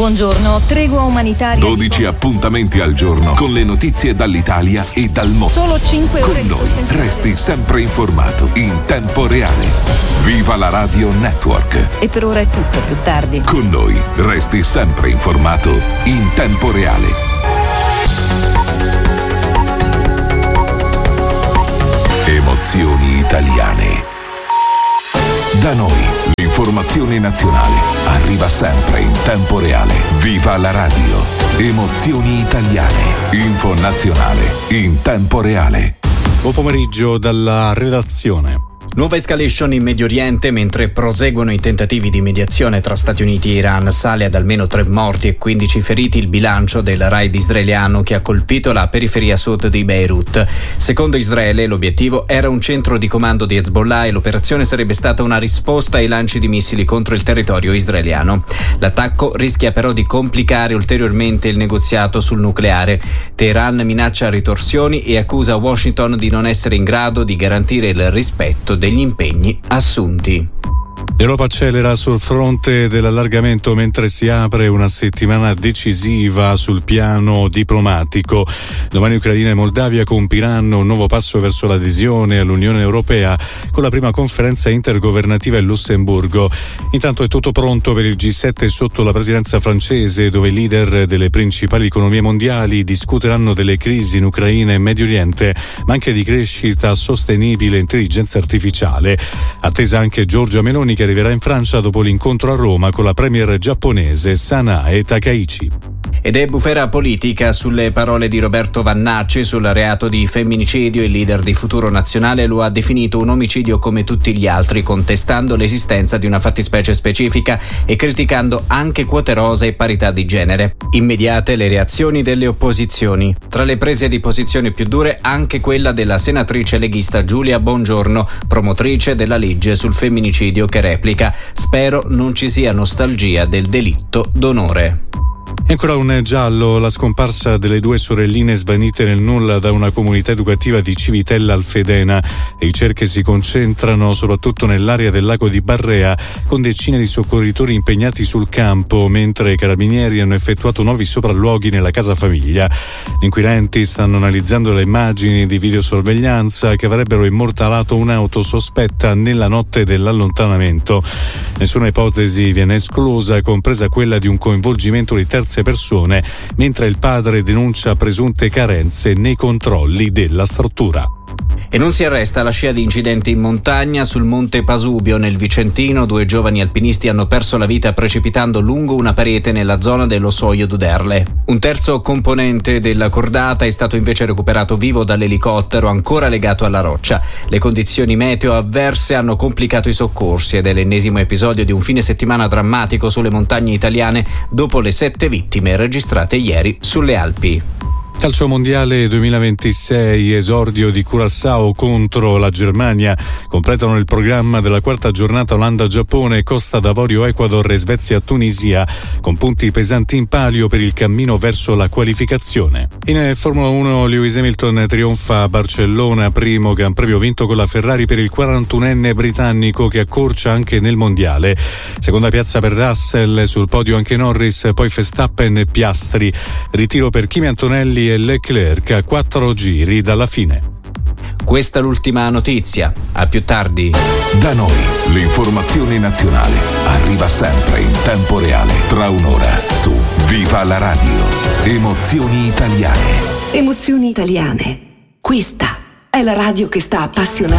Buongiorno, tregua umanitaria. 12 appuntamenti al giorno con le notizie dall'Italia e dal mondo. Solo 5 ore con di noi sospensione. resti sempre informato in tempo reale. Viva la Radio Network. E per ora è tutto, più tardi. Con noi resti sempre informato in tempo reale. Emozioni italiane. Da noi l'informazione nazionale arriva sempre in tempo reale. Viva la radio. Emozioni italiane. Info nazionale in tempo reale. Buon pomeriggio dalla redazione. Nuova escalation in Medio Oriente mentre proseguono i tentativi di mediazione tra Stati Uniti e Iran. Sale ad almeno 3 morti e 15 feriti il bilancio del raid israeliano che ha colpito la periferia sud di Beirut. Secondo Israele l'obiettivo era un centro di comando di Hezbollah e l'operazione sarebbe stata una risposta ai lanci di missili contro il territorio israeliano. L'attacco rischia però di complicare ulteriormente il negoziato sul nucleare. Teheran minaccia ritorsioni e accusa Washington di non essere in grado di garantire il rispetto degli impegni assunti. L'Europa accelera sul fronte dell'allargamento mentre si apre una settimana decisiva sul piano diplomatico. Domani Ucraina e Moldavia compiranno un nuovo passo verso l'adesione all'Unione Europea con la prima conferenza intergovernativa in Lussemburgo. Intanto è tutto pronto per il G7 sotto la presidenza francese, dove i leader delle principali economie mondiali discuteranno delle crisi in Ucraina e Medio Oriente, ma anche di crescita sostenibile e intelligenza artificiale. Attesa anche Giorgia Meloni, che arriverà in Francia dopo l'incontro a Roma con la premier giapponese Sanae Takaichi. Ed è bufera politica sulle parole di Roberto Vannacci sul reato di femminicidio. Il leader di Futuro Nazionale lo ha definito un omicidio come tutti gli altri, contestando l'esistenza di una fattispecie specifica e criticando anche quote rosa e parità di genere. Immediate le reazioni delle opposizioni. Tra le prese di posizione più dure anche quella della senatrice leghista Giulia Bongiorno, promotrice della legge sul femminicidio, che replica: spero non ci sia nostalgia del delitto d'onore. E ancora un giallo, la scomparsa delle 2 sorelline svanite nel nulla da una comunità educativa di Civitella Alfedena. Le ricerche si concentrano soprattutto nell'area del lago di Barrea, con decine di soccorritori impegnati sul campo, mentre i carabinieri hanno effettuato nuovi sopralluoghi nella casa famiglia. Gli inquirenti stanno analizzando le immagini di videosorveglianza che avrebbero immortalato un'auto sospetta nella notte dell'allontanamento. Nessuna ipotesi viene esclusa, compresa quella di un coinvolgimento di terze persone, mentre il padre denuncia presunte carenze nei controlli della struttura. E non si arresta la scia di incidenti in montagna. Sul monte Pasubio nel Vicentino 2 giovani alpinisti hanno perso la vita precipitando lungo una parete nella zona dello Soglio d'Uderle. Un terzo componente della cordata è stato invece recuperato vivo dall'elicottero ancora legato alla roccia. Le condizioni meteo avverse hanno complicato i soccorsi ed è l'ennesimo episodio di un fine settimana drammatico sulle montagne italiane dopo le 7 vittime registrate ieri sulle Alpi. Calcio mondiale 2026, esordio di Curaçao contro la Germania. Completano il programma della quarta giornata Olanda-Giappone, Costa d'Avorio-Ecuador e Svezia-Tunisia, con punti pesanti in palio per il cammino verso la qualificazione. In Formula 1 Lewis Hamilton trionfa a Barcellona, primo Gran Premio vinto con la Ferrari per il 41enne britannico che accorcia anche nel mondiale. Seconda piazza per Russell, sul podio anche Norris, poi Verstappen e Piastri. Ritiro per Kimi Antonelli e Leclerc a 4 giri dalla fine. Questa è l'ultima notizia. A più tardi. Da noi l'informazione nazionale arriva sempre in tempo reale. Tra un'ora su Viva la Radio. Emozioni italiane. Emozioni italiane. Questa è la radio che sta appassionando